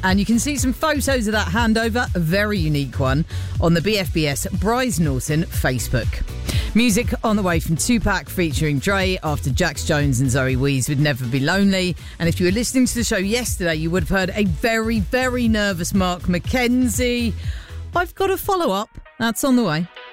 And you can see some photos of that handover, a very unique one, on the BFBS Bryce Norton Facebook. Music on the way from Tupac featuring Dre after Jax Jones and Zoe Wees with Never Be Lonely. And if you were listening to the show yesterday, you would have heard a very, very nervous Mark McKenzie. I've got a follow-up. That's on the way.